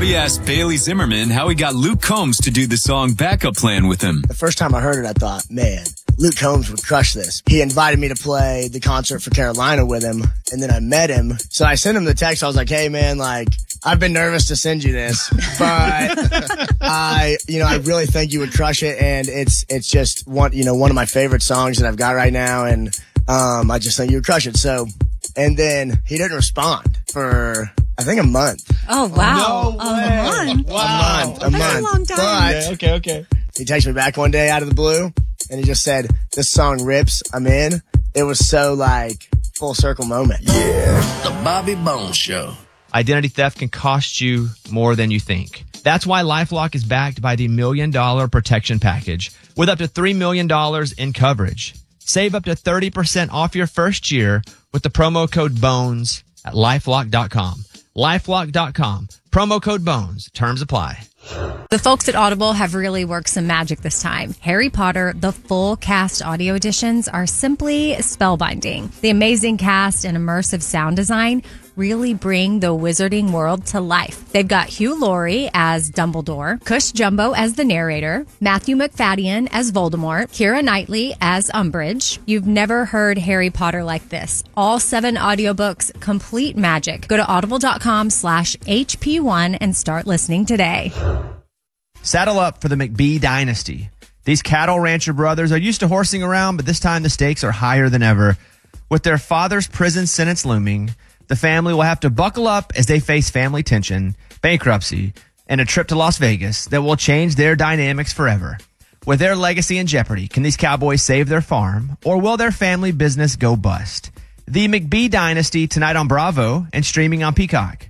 Bobby asked Bailey Zimmerman how he got Luke Combs to do the song Backup Plan with him. The first time I heard it, I thought, man, Luke Combs would crush this. He invited me to play the concert for Carolina with him, and then I met him. So I sent him the text. I was like, hey, man, I've been nervous to send you this, but I really think you would crush it, and it's just one of my favorite songs that I've got right now, and I just think you would crush it. So, and then he didn't respond for, I think, a month. Oh, wow. No way. A month? Wow. A month. That's a long time. But Okay. he texted me back one day out of the blue, and he just said, this song rips, I'm in. It was so, full circle moment. Yeah, the Bobby Bones Show. Identity theft can cost you more than you think. That's why LifeLock is backed by the $1 Million Protection Package with up to $3 million in coverage. Save up to 30% off your first year with the promo code BONES at LifeLock.com. LifeLock.com. Promo code BONES. Terms apply. The folks at Audible have really worked some magic this time. Harry Potter, the full cast audio editions are simply spellbinding. The amazing cast and immersive sound design really bring the wizarding world to life. They've got Hugh Laurie as Dumbledore, Cush Jumbo as the narrator, Matthew McFadden as Voldemort, Keira Knightley as Umbridge. You've never heard Harry Potter like this. All 7 audiobooks, complete magic. Go to audible.com/HP1 and start listening today. Saddle up for the McBee dynasty. These cattle rancher brothers are used to horsing around, but this time the stakes are higher than ever. With their father's prison sentence looming, the family will have to buckle up as they face family tension, bankruptcy, and a trip to Las Vegas that will change their dynamics forever. With their legacy in jeopardy, can these cowboys save their farm, or will their family business go bust? The McBee dynasty tonight on Bravo and streaming on Peacock.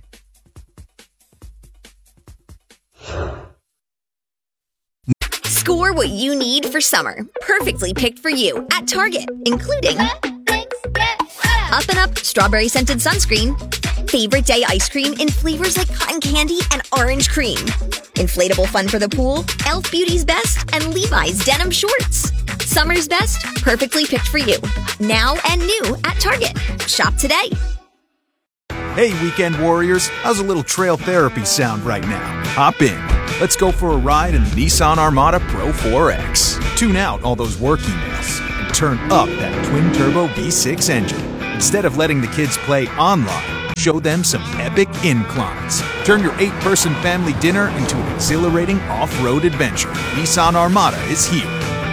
Score what you need for summer. Perfectly picked for you at Target, including Up and Up strawberry scented sunscreen, favorite day ice cream in flavors like cotton candy and orange cream, inflatable fun for the pool, Elf Beauty's Best, and Levi's denim shorts. Summer's best, perfectly picked for you. Now and new at Target. Shop today. Hey, weekend warriors, how's a little trail therapy sound right now? Hop in. Let's go for a ride in the Nissan Armada Pro 4X. Tune out all those work emails and turn up that twin-turbo V6 engine. Instead of letting the kids play online, show them some epic inclines. Turn your 8-person family dinner into an exhilarating off-road adventure. Nissan Armada is here.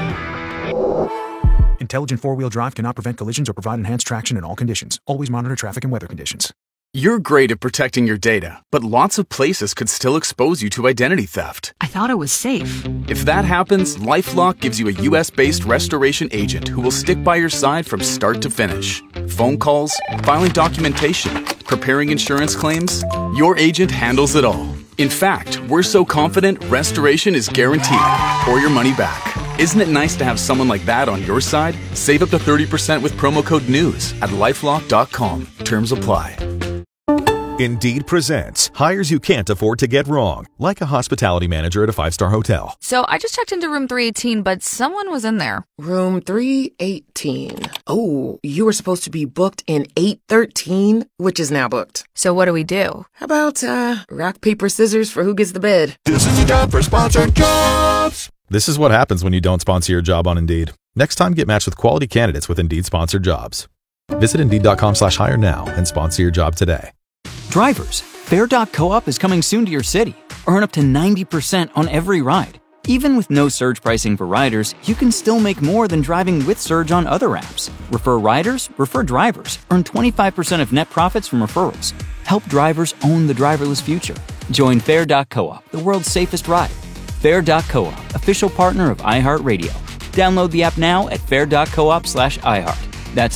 Intelligent four-wheel drive cannot prevent collisions or provide enhanced traction in all conditions. Always monitor traffic and weather conditions. You're great at protecting your data, but lots of places could still expose you to identity theft. I thought it was safe. If that happens, LifeLock gives you a U.S.-based restoration agent who will stick by your side from start to finish. Phone calls, filing documentation, preparing insurance claims, your agent handles it all. In fact, we're so confident restoration is guaranteed or your money back. Isn't it nice to have someone like that on your side? Save up to 30% with promo code NEWS at LifeLock.com. Terms apply. Indeed presents hires you can't afford to get wrong, like a hospitality manager at a 5-star hotel. So I just checked into room 318, but someone was in there. Room 318. Oh, you were supposed to be booked in 813, which is now booked. So what do we do? How about rock, paper, scissors for who gets the bid? This is a job for sponsored jobs. This is what happens when you don't sponsor your job on Indeed. Next time, get matched with quality candidates with Indeed sponsored jobs. Visit Indeed.com/hire now and sponsor your job today. Drivers, Fair.coop is coming soon to your city. Earn up to 90% on every ride. Even with no surge pricing for riders, you can still make more than driving with Surge on other apps. Refer riders, refer drivers. Earn 25% of net profits from referrals. Help drivers own the driverless future. Join Fair.coop, the world's safest ride. Fair.coop, official partner of iHeartRadio. Download the app now at fair.coop/iHeart. That's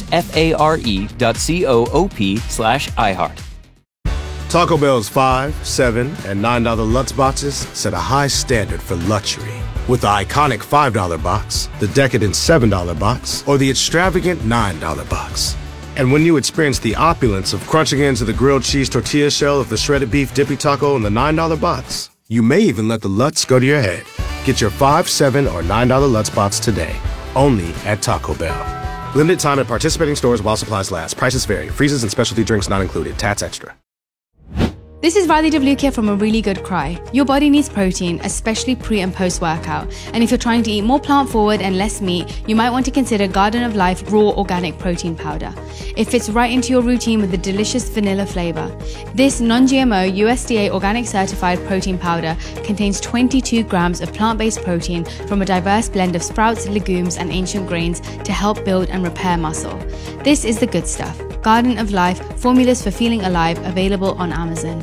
FARE.coop/iHeart. Taco Bell's $5, $7, and $9 Lutz boxes set a high standard for luxury. With the iconic $5 box, the decadent $7 box, or the extravagant $9 box. And when you experience the opulence of crunching into the grilled cheese tortilla shell of the shredded beef dippy taco in the $9 box, you may even let the Lutz go to your head. Get your $5, $7, or $9 Lutz box today, only at Taco Bell. Limited time at participating stores while supplies last. Prices vary. Freezes and specialty drinks not included. Tats extra. This is Riley W. here from A Really Good Cry. Your body needs protein, especially pre and post workout. And if you're trying to eat more plant forward and less meat, you might want to consider Garden of Life Raw Organic Protein Powder. It fits right into your routine with a delicious vanilla flavor. This non-GMO USDA organic certified protein powder contains 22 grams of plant-based protein from a diverse blend of sprouts, legumes, and ancient grains to help build and repair muscle. This is the good stuff. Garden of Life, formulas for feeling alive, available on Amazon.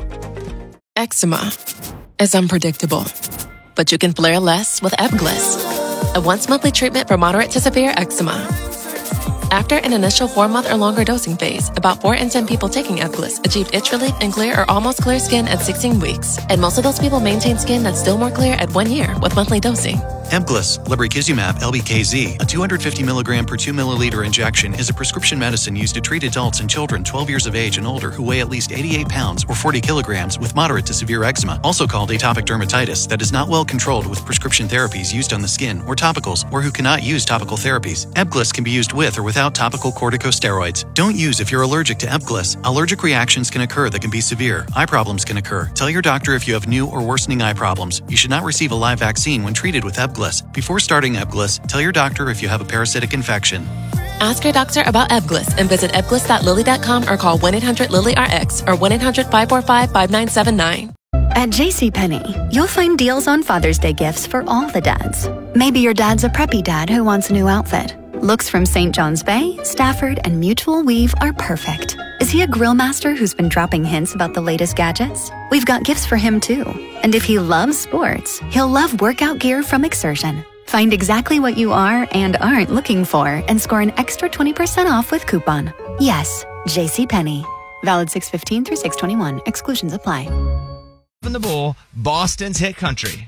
Eczema is unpredictable, but you can flare less with Ebglyss, a once-monthly treatment for moderate to severe eczema. After an initial 4-month or longer dosing phase, about 4 in 10 people taking Ebglyss achieved itch relief and clear or almost clear skin at 16 weeks, and most of those people maintain skin that's still more clear at 1 year with monthly dosing. Ebglyss, lebrikizumab LBKZ, a 250 milligram per 2 milliliter injection, is a prescription medicine used to treat adults and children 12 years of age and older who weigh at least 88 pounds or 40 kilograms with moderate to severe eczema, also called atopic dermatitis, that is not well controlled with prescription therapies used on the skin or topicals, or who cannot use topical therapies. Ebglyss can be used with or without topical corticosteroids. Don't use if you're allergic to Ebglyss. Allergic reactions can occur that can be severe. Eye problems can occur. Tell your doctor if you have new or worsening eye problems. You should not receive a live vaccine when treated with Ebglyss. Before starting Ebglyss, tell your doctor if you have a parasitic infection. Ask your doctor about Ebglyss and visit ebglyss.lilly.com or call 1-800-LILY-RX or 1-800-545-5979. At JCPenney, you'll find deals on Father's Day gifts for all the dads. Maybe your dad's a preppy dad who wants a new outfit. Looks from St. John's Bay, Stafford, and Mutual Weave are perfect. Is he a grill master who's been dropping hints about the latest gadgets? We've got gifts for him too. And if he loves sports, he'll love workout gear from Exertion. Find exactly what you are and aren't looking for and score an extra 20% off with coupon. Yes, JCPenney. Valid 6/15 through 6/21. Exclusions apply. From the Bull, Boston's hit country.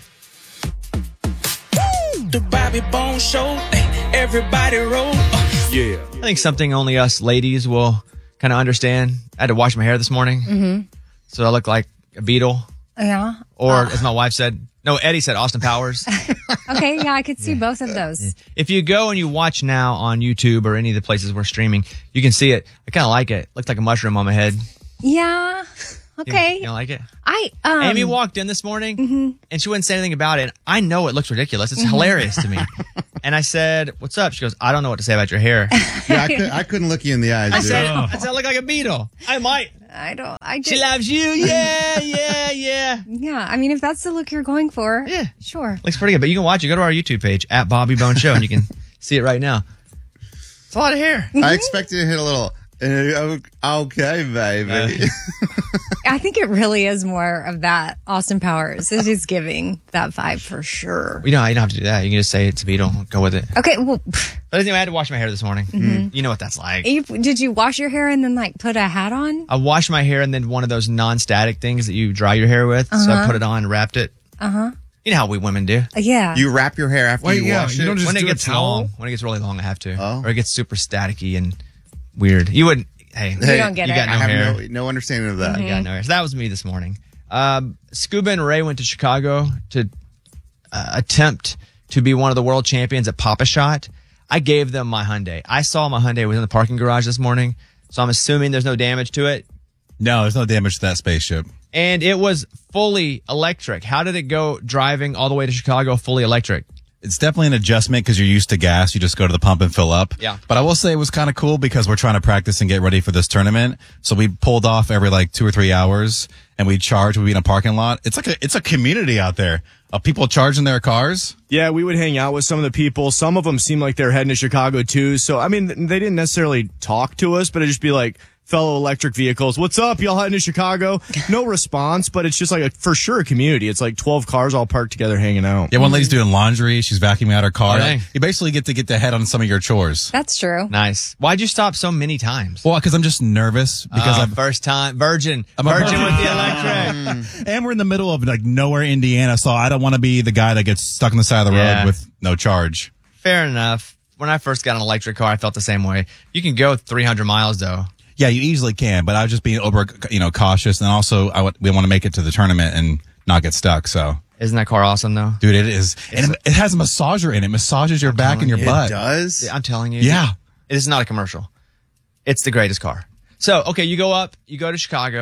The Bobby Bone Show, everybody roll. Yeah. I think something only us ladies will kind of understand. I had to wash my hair this morning. Mm-hmm. So I look like a beetle. Yeah. Or as my wife said, no, Eddie said Austin Powers. Okay, yeah, I could see both of those. If you go and you watch now on YouTube or any of the places we're streaming, you can see it. I kind of like it. Looks like a mushroom on my head. Yeah. Okay. You don't like it? Amy walked in this morning and she wouldn't say anything about it. I know it looks ridiculous. It's hilarious to me. And I said, "What's up?" She goes, "I don't know what to say about your hair." Yeah, I couldn't look you in the eyes. I said, I look like a beetle. I might. She loves you. Yeah. Yeah, I mean, if that's the look you're going for, yeah, sure. Looks pretty good. But you can watch it. Go to our YouTube page at Bobby Bone Show and you can see it right now. It's a lot of hair. I expected to hit a little. Okay, baby. I think it really is more of that Austin Powers. It is giving that vibe for sure. You don't have to do that. You can just say it's a beetle. Go with it. Okay, well. But anyway, I had to wash my hair this morning. Mm-hmm. You know what that's like. Did you wash your hair and then put a hat on? I washed my hair and then one of those non-static things that you dry your hair with. So I put it on and wrapped it. Uh-huh. You know how we women do. Yeah. You wrap your hair after you wash it? When it gets long. When it gets really long, I have to. Or it gets super staticky and weird. You wouldn't. Hey, you don't get you it. got no I have hair. no understanding of that. You got no hair. So that was me this morning. Scuba and Ray went to Chicago to attempt to be one of the world champions at Pop-A-Shot. I gave them my Hyundai. I saw my Hyundai was in the parking garage this morning, so I'm assuming there's no damage to it. No, there's no damage to that spaceship. And it was fully electric. How did it go driving all the way to Chicago fully electric? It's definitely an adjustment because you're used to gas. You just go to the pump and fill up. Yeah. But I will say it was kind of cool because we're trying to practice and get ready for this tournament. So we pulled off every 2 or 3 hours and we charge. We'd be in a parking lot. It's a community out there of people charging their cars. Yeah, we would hang out with some of the people. Some of them seemed like they're heading to Chicago too. So, I mean, they didn't necessarily talk to us, but it'd just be like, fellow electric vehicles, what's up? Y'all heading to Chicago? No response, but it's just for sure a community. It's 12 cars all parked together hanging out. Yeah, one lady's doing laundry. She's vacuuming out her car. Oh, you basically get to head on some of your chores. That's true. Nice. Why'd you stop so many times? Well, because I'm just nervous. Because I'm first time virgin. I'm virgin with the electric. And we're in the middle of nowhere, Indiana, so I don't want to be the guy that gets stuck on the side of the road with no charge. Fair enough. When I first got an electric car, I felt the same way. You can go 300 miles though. Yeah, you easily can, but I was just being cautious, and also we want to make it to the tournament and not get stuck. So, isn't that car awesome though, dude? It is, and it has a massager in it. Massages your back and your butt. It does. I'm telling you. Yeah, it is not a commercial. It's the greatest car. So, okay, you go up, you go to Chicago,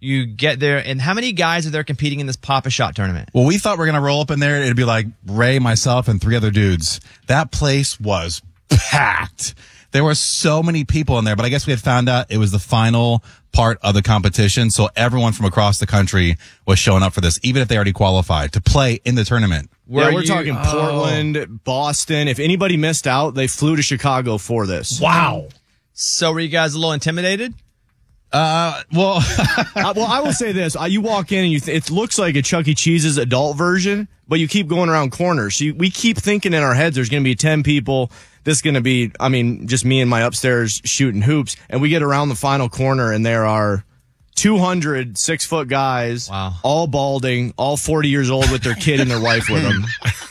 You get there, and how many guys are there competing in this Pop-A-Shot tournament? Well, we thought we were going to roll up in there. It'd be like Ray, myself, and 3 other dudes. That place was packed. There were so many people in there, but I guess we had found out it was the final part of the competition. So everyone from across the country was showing up for this, even if they already qualified to play in the tournament. We're talking Portland, Boston. If anybody missed out, they flew to Chicago for this. Wow. So were you guys a little intimidated? Well, I will say this. You walk in and it looks like a Chuck E. Cheese's adult version, but you keep going around corners. So we keep thinking in our heads there's going to be 10 people. This is going to be, just me and my upstairs shooting hoops. And we get around the final corner and there are 200 6-foot guys, all balding, all 40 years old with their kid and their wife with them.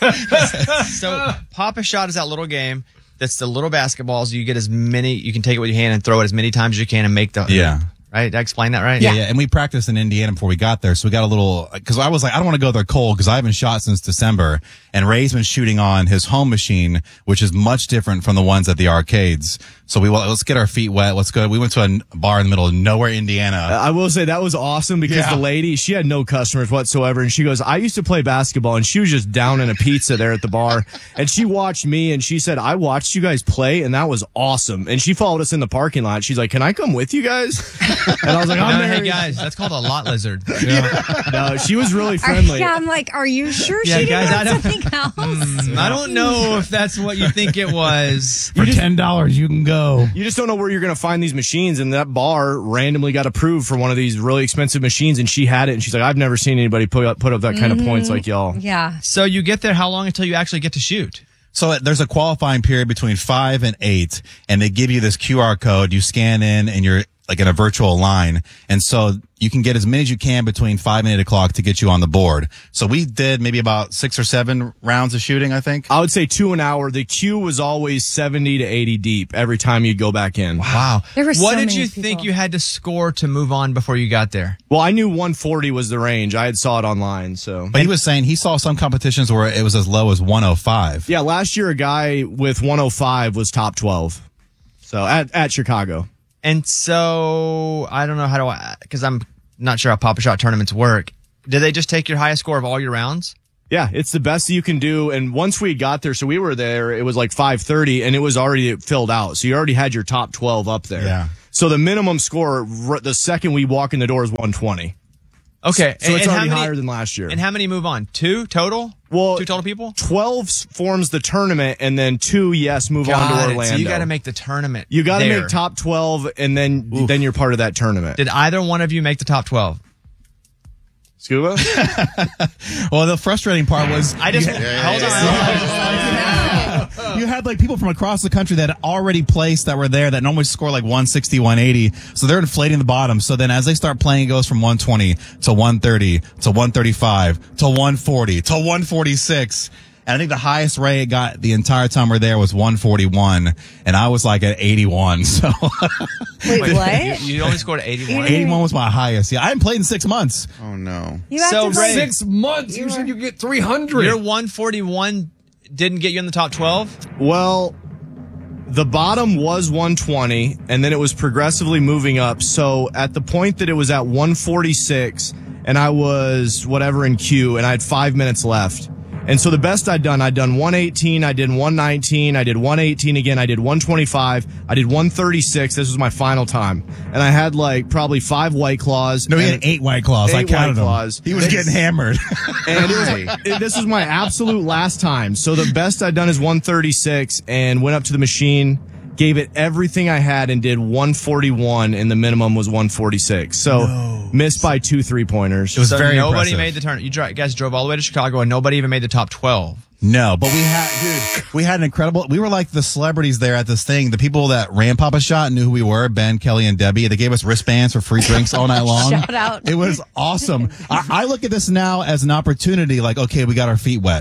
So Pop-A-Shot is that little game. That's the little basketballs. You get as many, you can take it with your hand and throw it as many times as you can and make the. Yeah. Right? Did I explain that right? Yeah. And we practiced in Indiana before we got there. So we got a little, cause I was like, I don't want to go there cold because I haven't shot since December. And Ray's been shooting on his home machine, which is much different from the ones at the arcades. So let's get our feet wet. Let's go. We went to a bar in the middle of nowhere, Indiana. I will say that was awesome because the lady, she had no customers whatsoever. And she goes, I used to play basketball, and she was just down in a pizza there at the bar. And she watched me and she said, I watched you guys play and that was awesome. And she followed us in the parking lot. She's like, can I come with you guys? And I was like, hey guys, that's called a lot lizard. No, she was really friendly. I'm like, are you sure she didn't have something else? I don't know if that's what you think it was. For $10, you can go. You just don't know where you're going to find these machines. And that bar randomly got approved for one of these really expensive machines, and she had it. And she's like, I've never seen anybody put up that kind of points like y'all. Yeah. So you get there, how long until you actually get to shoot? So there's a qualifying period between 5 and 8, and they give you this QR code. You scan in, and you're like in a virtual line. And so you can get as many as you can between 5 and 8 o'clock to get you on the board. So we did maybe about 6 or 7 rounds of shooting, I think. I would say 2 an hour. The queue was always 70 to 80 deep every time you'd go back in. Wow. There were what so did many you people. think you had to score to move on before you got there? Well, I knew 140 was the range. I had saw it online, so. But he was saying he saw some competitions where it was as low as 105. Yeah, last year a guy with 105 was top 12. So at Chicago. And so I don't know because I'm not sure how Pop-A-Shot tournaments work. Did they just take your highest score of all your rounds? Yeah, it's the best you can do. And once we got there, so we were there, it was like 5:30 and it was already filled out. So you already had your top 12 up there. Yeah. So the minimum score, the second we walk in the door, is 120. Okay. So it's and already higher than last year. And how many move on? 2 total? Well, 2 total people? 12 forms the tournament, and then 2, move on to Orlando. So you got to make the tournament. You got to there. make top 12, and then you're part of that tournament. Did either one of you make the top 12? Scuba? Well, the frustrating part was hold on. you had like people from across the country that had already placed that were there that normally score like 160, 180. So they're inflating the bottom. So then as they start playing, it goes from 120 to 130 to 135 to 140 to 146. And I think the highest Ray got the entire time we're there was 141, and I was like at 81. So Wait, what? You only scored 81? 81 was my highest. Yeah, I haven't played in 6 months. Oh, no. So Ray, 6 months? You said you get 300. Your 141 didn't get you in the top 12? Well, the bottom was 120, and then it was progressively moving up. So at the point that it was at 146, and I was whatever in queue, and I had 5 minutes left. And so the best I'd done 118, I did 119, I did 118 again, I did 125, I did 136. This was my final time. And I had like probably 5 White Claws. No, he had 8 White Claws. I counted them. He was getting hammered. And this was my absolute last time. So the best I'd done is 136, and went up to the machine, gave it everything I had, and did 141, and the minimum was 146. So missed by 2 3-pointers. It was very nobody impressive. made the tournament. You guys drove all the way to Chicago, and nobody even made the top 12. No, but we had an incredible, we were like the celebrities there at this thing. The people that ran Pop-A-Shot knew who we were, Ben, Kelly, and Debbie. They gave us wristbands for free drinks all night long. Shout out. It was awesome. I look at this now as an opportunity, like, okay, we got our feet wet.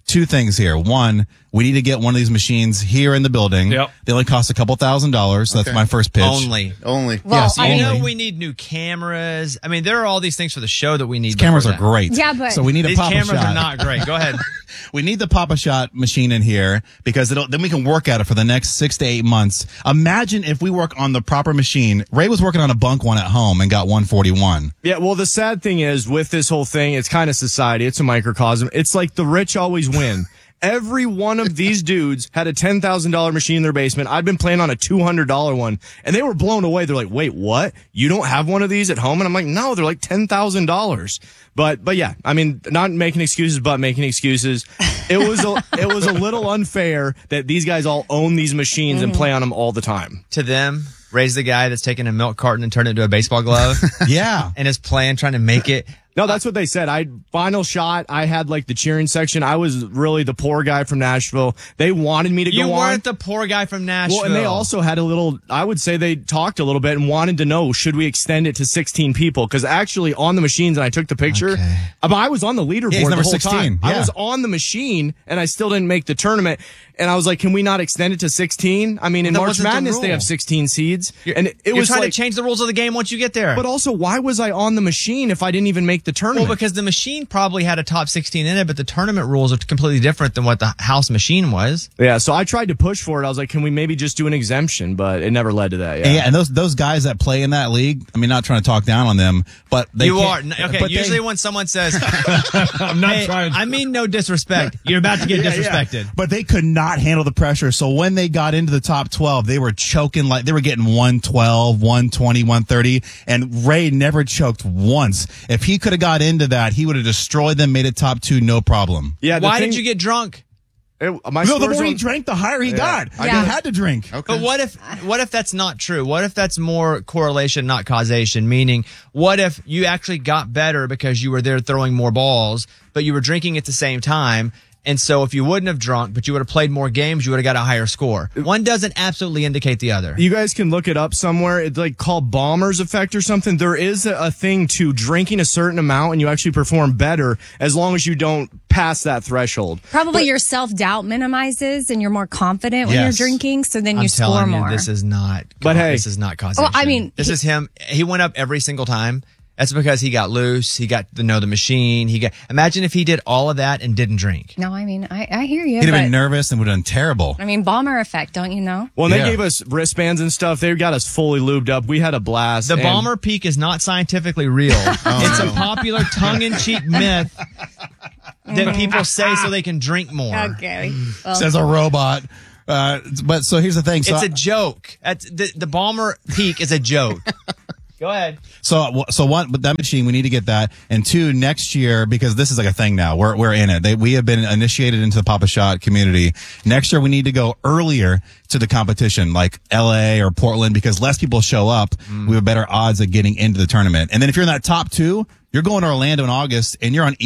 two things here. One, we need to get one of these machines here in the building. Yep. They only cost a couple $1,000s. So that's my first pitch. Only. Only. Well, Yes, I I mean, know we need new cameras. I mean, there are all these things for the show that we need. These cameras before are great. Yeah, but- so we need a These Papa cameras Shot. are not great. Go ahead. We need the Papa Shot machine in here because then we can work at it for the next 6 to 8 months. Imagine if we work on the proper machine. Ray was working on a bunk one at home and got 141. Yeah, well, the sad thing is with this whole thing, it's kind of society. It's a microcosm. It's like the rich always win. Every one of these dudes had a $10,000 machine in their basement. I'd been playing on a $200 one, and they were blown away. They're like, wait, what? You don't have one of these at home? And I'm like, no, they're like $10,000. But yeah, I mean, not making excuses, but making excuses. It was a little unfair that these guys all own these machines and play on them all the time. To them, Ray's the guy that's taking a milk carton and turned it into a baseball glove. Yeah. And is playing, trying to make it. No, that's what they said. Final shot. I had like the cheering section. I was really the poor guy from Nashville. They wanted me to go on. You weren't the poor guy from Nashville. Well, and they also had a little, I would say they talked a little bit and wanted to know, should we extend it to 16 people? Because actually on the machines, and I took the picture, I was on the leaderboard Yeah, he's the number whole 16. time. Yeah. I was on the machine and I still didn't make the tournament. And I was like, can we not extend it to 16? I mean, in That March wasn't the Madness, they rule. have 16 seeds. And it You're was trying like, to change the rules of the game once you get there. but also, why was I on the machine if I didn't even make the tournament? Well, because the machine probably had a top 16 in it, but the tournament rules are completely different than what the house machine was. Yeah, so I tried to push for it. I was like, can we maybe just do an exemption? But it never led to that. Yeah, And those guys that play in that league, I mean, not trying to talk down on them, but they You can't- are. Okay, but they- usually when someone says, I'm not hey, trying. I mean no disrespect. You're about to get disrespected. But they could not handle the pressure. So when they got into the top 12, they were choking like they were getting 112, 120, 130. And Ray never choked once. If he could have got into that, he would have destroyed them, made it top 2, no problem. Yeah. Why did you get drunk? No, the more he drank, the higher he got. He had to drink. But what if that's not true? What if that's more correlation, not causation? Meaning, what if you actually got better because you were there throwing more balls, but you were drinking at the same time? And so if you wouldn't have drunk, but you would have played more games, you would have got a higher score. One doesn't absolutely indicate the other. You guys can look it up somewhere. It's like called Balmer's effect or something. There is a thing to drinking a certain amount and you actually perform better as long as you don't pass that threshold. Probably your self-doubt minimizes and you're more confident when you're Yes. drinking, so then I'm you score telling you, more. This is not. But hey. This is not causation. Well, I mean, this is him. He went up every single time. That's because he got loose. He got to know the machine. Imagine if he did all of that and didn't drink. No, I mean, I hear you. He'd have but, been nervous and would have done terrible. I mean, Balmer effect, don't you know? Well, and Yeah. they gave us wristbands and stuff. They got us fully lubed up. We had a blast. The and- Balmer Peak is not scientifically real. It's a popular tongue-in-cheek myth that people say so they can drink more. Okay. Well, Says a robot. But so here's the thing. So It's a joke. The Balmer Peak is a joke. Go ahead. So one, but that machine, we need to get that. And two, next year, because this is like a thing now, we're in it. We have been initiated into the Papa Shot community. Next year, we need to go earlier to the competition, like LA or Portland, because less people show up. We have better odds of getting into the tournament. And then if you're in that top 2, you're going to Orlando in August and you're on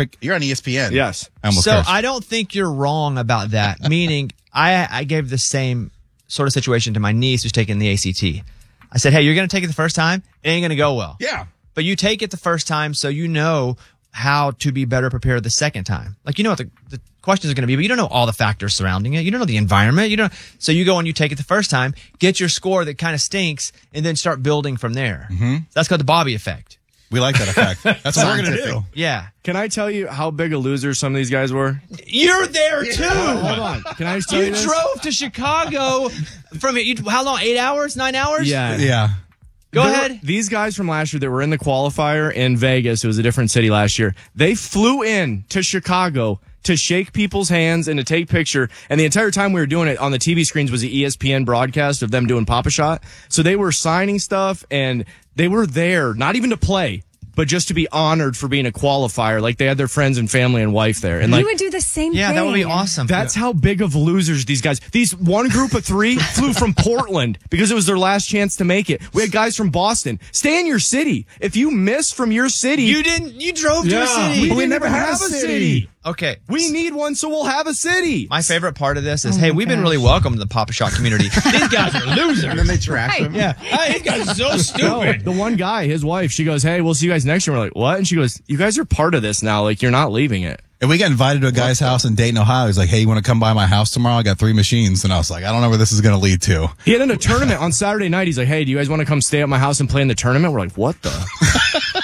ESPN. Yes. I almost So cursed. I don't think you're wrong about that. Meaning, I gave the same sort of situation to my niece who's taking the ACT. I said, hey, you're going to take it the first time. It ain't going to go well. Yeah. But you take it the first time so you know how to be better prepared the second time. Like, you know what the questions are going to be, but you don't know all the factors surrounding it. You don't know the environment. So you go and you take it the first time, get your score that kind of stinks, and then start building from there. Mm-hmm. That's called the Bobby effect. We like that effect. That's what we're going to do. Yeah. Can I tell you how big a loser some of these guys were? You're there too. Hold on. Can I just tell you You this? drove to Chicago from how long? 8 hours? 9 hours? Yeah. Go There- ahead. These guys from last year that were in the qualifier in Vegas, it was a different city last year. They flew in to Chicago to shake people's hands and to take picture. And the entire time we were doing it on the TV screens was the ESPN broadcast of them doing Papa Shot. So they were signing stuff and they were there, not even to play, but just to be honored for being a qualifier. Like they had their friends and family and wife there. And you like, would do the same thing. Yeah, that would be awesome. that's how big of losers these guys. These one group of 3 flew from Portland because it was their last chance to make it. We had guys from Boston. Stay in your city. If you miss from your city, You drove to a city. We We never never have had a a city. Okay. We need one, so we'll have a city. My favorite part of this is, hey, we've been really welcome to the Papa Shot community. These guys are losers. And then they trash him. Yeah. Hey, these guys are so No, stupid. the one guy, his wife, she goes, hey, we'll see you guys next year. We're like, what? And she goes, you guys are part of this now. Like, you're not leaving it. If we got invited to a guy's house in Dayton, Ohio, he's like, hey, you want to come by my house tomorrow? I got 3 machines. And I was like, I don't know where this is going to lead to. He had in a tournament on Saturday night. He's like, hey, do you guys want to come stay at my house and play in the tournament? We're like, what the?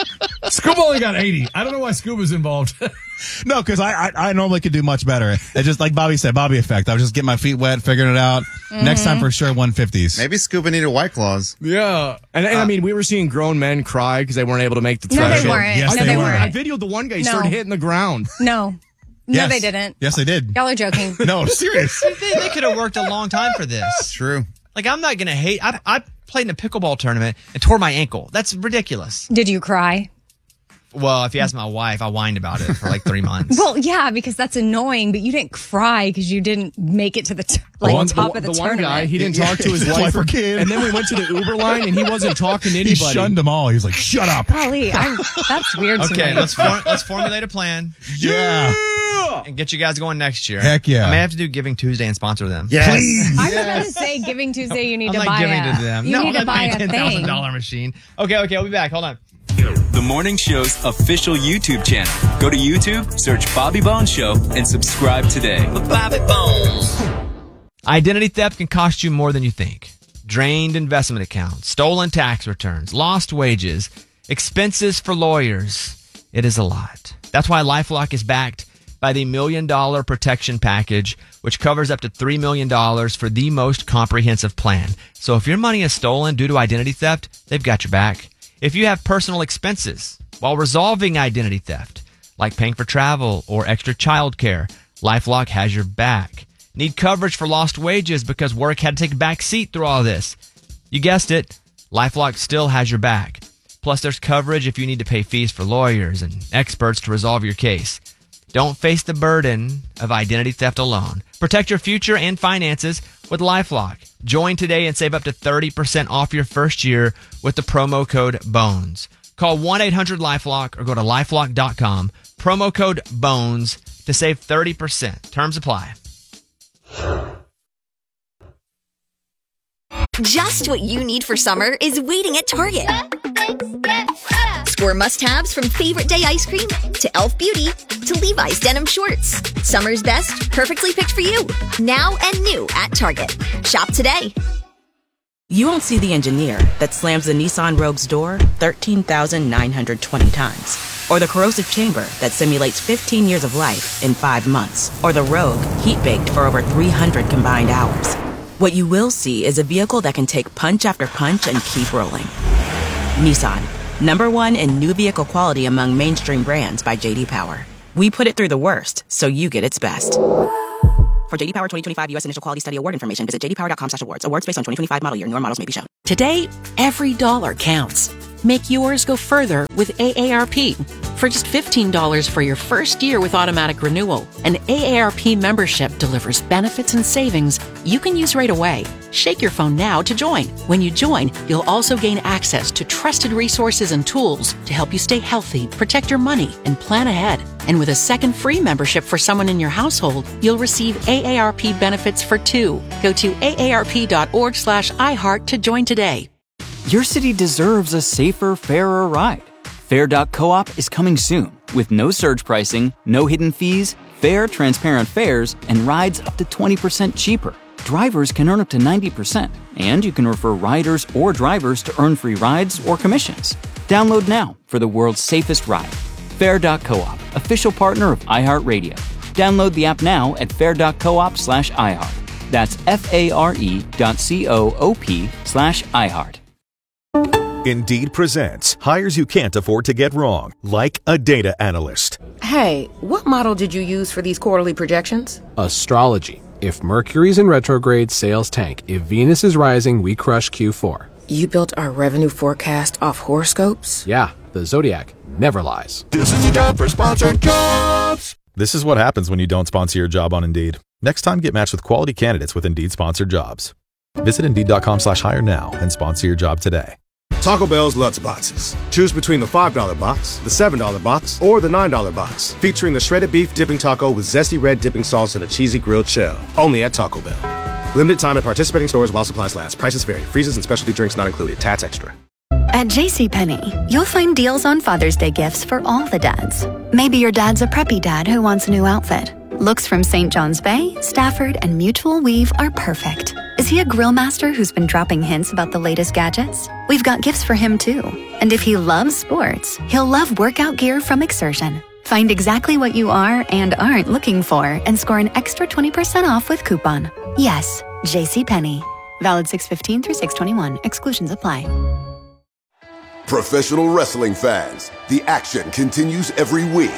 Scuba only got 80. I don't know why Scuba's involved. No, because I normally could do much better. It's just like Bobby said, Bobby effect. I was just getting my feet wet, figuring it out. Next time for sure, 150s. Maybe Scuba needed White Claws. Yeah. And I mean, we were seeing grown men cry because they weren't able to make the No, threshold. they weren't. Yes, no, they they were. weren't. I videoed the one guy. He No. started hitting the ground. No. No, Yes. they didn't. Yes, they did. Y'all are joking. No, serious. They could have worked a long time for this. True. Like, I'm not going to hate. I played in a pickleball tournament and tore my ankle. That's ridiculous. Did you cry? Well, if you ask my wife, I whined about it for like 3 months. Well, yeah, because that's annoying, but you didn't cry because you didn't make it to the top of the tournament. The one guy, he didn't talk to his wife or kid. And then we went to the Uber line and he wasn't talking to anybody. He shunned them all. He was like, shut up. Golly, that's weird to me. Okay, let's formulate a plan. Yeah. And get you guys going next year. Heck yeah. I may have to do Giving Tuesday and sponsor them. Yes. Please. I was about to say, Giving Tuesday, you need I'm to not buy giving a, to them. You No, need I'm to not buy buying a thing. $10,000 machine. Okay, I'll be back. Hold on. The morning show's official YouTube channel. Go to YouTube, search Bobby Bones Show, and subscribe today. Bobby Bones. Identity theft can cost you more than you think. Drained investment accounts, stolen tax returns, lost wages, expenses for lawyers. It is a lot. That's why LifeLock is backed by the $1 Million Protection Package, which covers up to $3 million for the most comprehensive plan. So if your money is stolen due to identity theft, they've got your back. If you have personal expenses while resolving identity theft, like paying for travel or extra child care, LifeLock has your back. Need coverage for lost wages because work had to take a back seat through all this? You guessed it, LifeLock still has your back. Plus, there's coverage if you need to pay fees for lawyers and experts to resolve your case. Don't face the burden of identity theft alone. Protect your future and finances with LifeLock. Join today and save up to 30% off your first year with the promo code BONES. Call 1-800-LifeLock or go to LifeLock.com. Promo code BONES to save 30%. Terms apply. Just what you need for summer is waiting at Target. Score must-haves from favorite day ice cream to Elf Beauty to Levi's denim shorts. Summer's best, perfectly picked for you. Now and new at Target. Shop today. You won't see the engineer that slams the Nissan Rogue's door 13,920 times. Or the corrosive chamber that simulates 15 years of life in 5 months. Or the Rogue heat-baked for over 300 combined hours. What you will see is a vehicle that can take punch after punch and keep rolling. Nissan, #1 in new vehicle quality among mainstream brands by J.D. Power. We put it through the worst, so you get its best. For J.D. Power 2025 U.S. Initial Quality Study Award information, visit jdpower.com/awards. Awards based on 2025 model year. Newer models may be shown. Today, every dollar counts. Make yours go further with AARP. For just $15 for your first year with automatic renewal, an AARP membership delivers benefits and savings you can use right away. Shake your phone now to join. When you join, you'll also gain access to trusted resources and tools to help you stay healthy, protect your money, and plan ahead. And with a second free membership for someone in your household, you'll receive AARP benefits for 2. Go to aarp.org/iHeart to join today. Your city deserves a safer, fairer ride. Fair.coop is coming soon with no surge pricing, no hidden fees, fair, transparent fares, and rides up to 20% cheaper. Drivers can earn up to 90%, and you can refer riders or drivers to earn free rides or commissions. Download now for the world's safest ride. Fair.coop, official partner of iHeartRadio. Download the app now at fair.coop/iHeart. That's FARE.coop/iHeart. Indeed presents hires you can't afford to get wrong, like a data analyst. Hey, what model did you use for these quarterly projections? Astrology. If Mercury's in retrograde, sales tank. If Venus is rising, we crush Q4. You built our revenue forecast off horoscopes? Yeah, the Zodiac never lies. This is your job for sponsored jobs. This is what happens when you don't sponsor your job on Indeed. Next time, get matched with quality candidates with Indeed sponsored jobs. Visit Indeed.com/hire now and sponsor your job today. Taco Bell's Lutz Boxes. Choose between the $5 box, the $7 box, or the $9 box. Featuring the shredded beef dipping taco with zesty red dipping sauce and a cheesy grilled shell. Only at Taco Bell. Limited time at participating stores while supplies last. Prices vary. Freezes and specialty drinks not included. Tats extra. At JCPenney, you'll find deals on Father's Day gifts for all the dads. Maybe your dad's a preppy dad who wants a new outfit. Looks from St. John's Bay, Stafford, and Mutual Weave are perfect. Is he a grill master who's been dropping hints about the latest gadgets? We've got gifts for him too. And if he loves sports, he'll love workout gear from Exertion. Find exactly what you are and aren't looking for and score an extra 20% off with coupon. Yes, JCPenney. Valid 6/15 through 6/21. Exclusions apply. Professional wrestling fans, the action continues every week.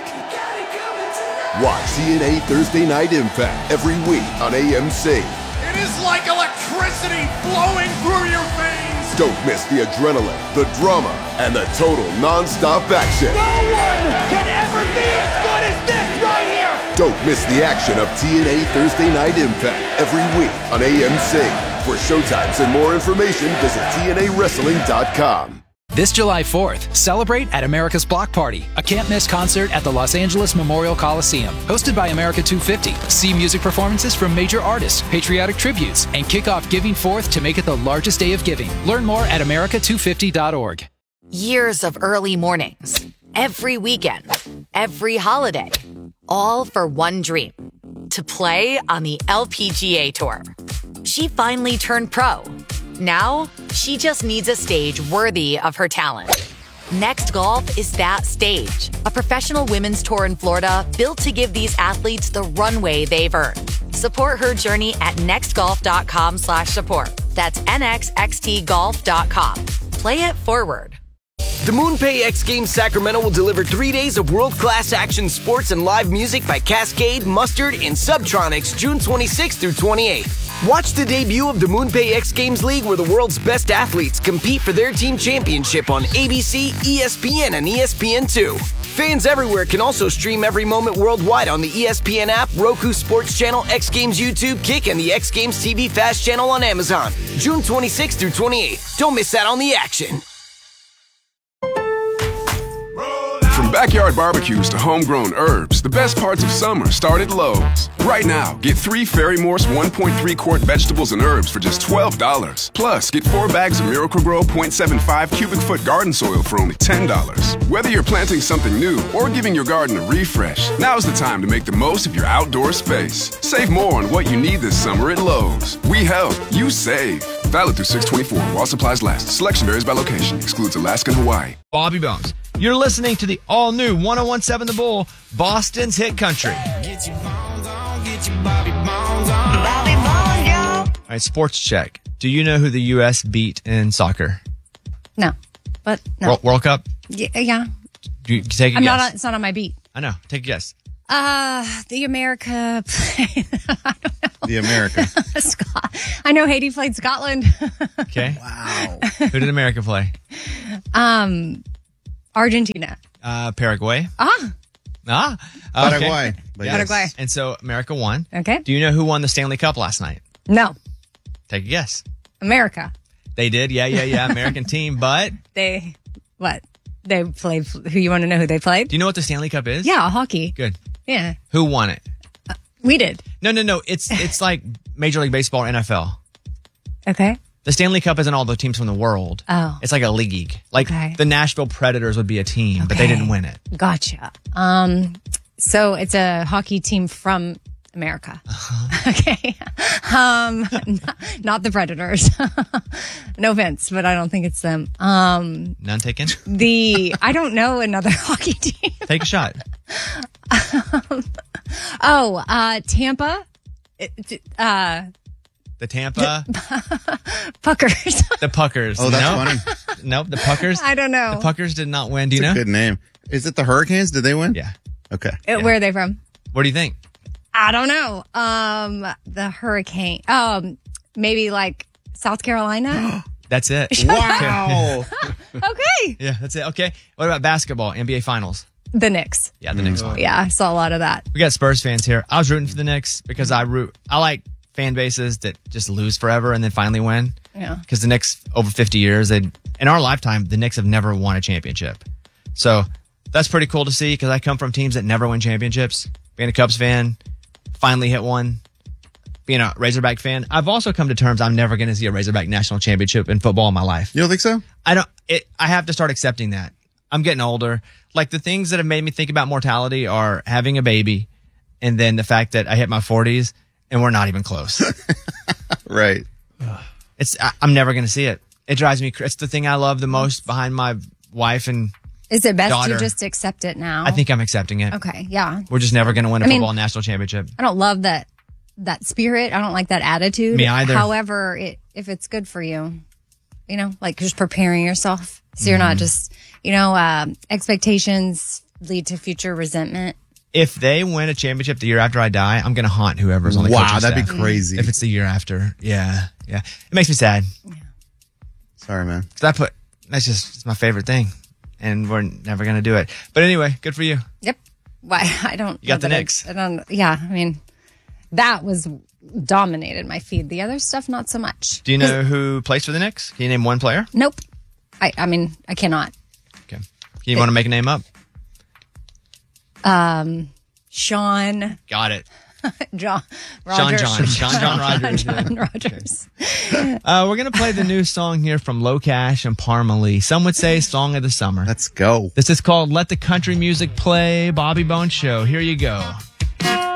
Watch TNA Thursday Night Impact every week on AMC. It is like electricity flowing through your veins. Don't miss the adrenaline, the drama, and the total non-stop action. No one can ever be as good as this right here. Don't miss the action of TNA Thursday Night Impact every week on AMC. For showtimes and more information, visit TNAWrestling.com. This July 4th, celebrate at America's Block Party, a can't-miss concert at the Los Angeles Memorial Coliseum. Hosted by America 250. See music performances from major artists, patriotic tributes, and kick off Giving Forth to make it the largest day of giving. Learn more at america250.org. Years of early mornings, every weekend, every holiday, all for one dream, to play on the LPGA Tour. She finally turned pro. Now, she just needs a stage worthy of her talent. Next Golf is that stage. A professional women's tour in Florida built to give these athletes the runway they've earned. Support her journey at nextgolf.com/support. That's nxxtgolf.com. Play it forward. The MoonPay X Games Sacramento will deliver 3 days of world-class action sports and live music by Cascade, Mustard, and Subtronics June 26th through 28th. Watch the debut of the MoonPay X Games League where the world's best athletes compete for their team championship on ABC, ESPN, and ESPN2. Fans everywhere can also stream every moment worldwide on the ESPN app, Roku Sports Channel, X Games YouTube, Kick, and the X Games TV Fast Channel on Amazon. June 26th through 28th. Don't miss out on the action. From backyard barbecues to homegrown herbs, the best parts of summer start at Lowe's. Right now, get 3 Ferry Morse 1.3 quart vegetables and herbs for just $12. Plus, get 4 bags of Miracle-Gro 0.75 cubic foot garden soil for only $10. Whether you're planting something new or giving your garden a refresh, now's the time to make the most of your outdoor space. Save more on what you need this summer at Lowe's. We help, you save. Valid through 6/24 while supplies last. Selection varies by location. Excludes Alaska and Hawaii. Bobby Bones. You're listening to the all-new 1017 The Bull, Boston's hit country. All right, sports check. Do you know who the U.S. beat in soccer? No, but no. World Cup? Yeah. Do you take a guess? It's not on my beat. I know. Take a guess. The America. The America. I know Haiti played Scotland. Okay. Wow. Who did America play? Argentina. Paraguay. Paraguay. Yes. Paraguay. And so America won. Okay. Do you know who won the Stanley Cup last night? No. Take a guess. America. They did. Yeah. American team, but. They played. Who you want to know who they played? Do you know what the Stanley Cup is? Yeah, hockey. Good. Yeah. Who won it? We did. No. It's like Major League Baseball or NFL. Okay. The Stanley Cup isn't all the teams from the world. Oh. It's like a league. Like the Nashville Predators would be a team, but they didn't win it. Gotcha. So it's a hockey team from America. Okay. Not the Predators. No offense, but I don't think it's them. None taken? I don't know another hockey team. Take a shot. Tampa. The Tampa Puckers. The Puckers. Oh, that's funny. Nope, the Puckers. I don't know. The Puckers did not win. Do you know? Good name. Is it the Hurricanes? Did they win? Yeah. Okay. Where are they from? What do you think? I don't know. The Hurricane. Maybe like South Carolina. That's it. Wow. Okay. Yeah, that's it. Okay. What about basketball? NBA Finals. The Knicks. Yeah, the Knicks won. Yeah, I saw a lot of that. We got Spurs fans here. I was rooting for the Knicks because I like fan bases that just lose forever and then finally win. Yeah. Because the Knicks, over 50 years, in our lifetime, the Knicks have never won a championship. So that's pretty cool to see because I come from teams that never win championships. Being a Cubs fan, finally hit one. being a Razorback fan, I've also come to terms I'm never going to see a Razorback national championship in football in my life. You don't think so? I have to start accepting that. I'm getting older. Like the things that have made me think about mortality are having a baby and then the fact that I hit my 40s and we're not even close. Right. I'm never going to see it. It drives me crazy. It's the thing I love the most behind my wife and Is it best daughter. you just accept it now? I think I'm accepting it. Okay, yeah. We're just never going to win a football national championship. I don't love that spirit. I don't like that attitude. Me either. However, if it's good for you, like just preparing yourself so you're not just, expectations lead to future resentment. If they win a championship the year after I die, I'm going to haunt whoever's on the coaching staff. Wow, that'd be crazy. If it's the year after. Yeah. It makes me sad. Yeah. Sorry, man. It's my favorite thing. And we're never going to do it. But anyway, good for you. Yep. Why? I don't. You got the Knicks. That was dominated my feed. The other stuff, not so much. Do you know who plays for the Knicks? Can you name one player? Nope. I cannot. Okay. You want to make a name up? Sean. Got it. John Rogers. John Rogers. John Rogers. We're going to play the new song here from Low Cash and Parma Lee. Some would say song of the summer. Let's go. This is called Let the Country Music Play, Bobby Bones Show. Here you go.